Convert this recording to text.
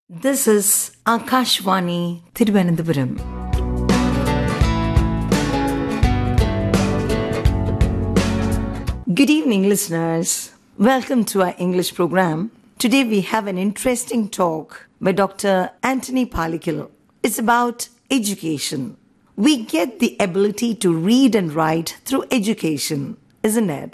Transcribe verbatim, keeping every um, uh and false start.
This is Akashvani Thiruvananthapuram. Good evening, listeners. Welcome to our English program. Today we have an interesting talk by Doctor Anthony Palikil. It's about education. We get the ability to read and write through education, isn't it?